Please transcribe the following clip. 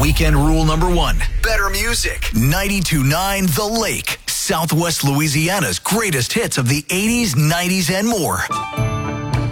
Weekend rule number one, better music. 92.9 The Lake, Southwest Louisiana's greatest hits of the 80s, 90s, and more.